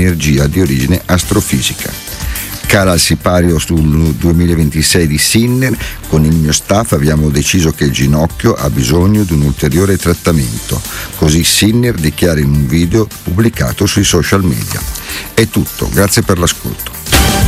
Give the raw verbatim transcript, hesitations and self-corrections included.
energia di origine astrofisica. Cala al sipario sul duemilaventisei di Sinner, con il mio staff abbiamo deciso che il ginocchio ha bisogno di un ulteriore trattamento, così Sinner dichiara in un video pubblicato sui social media. È tutto, grazie per l'ascolto.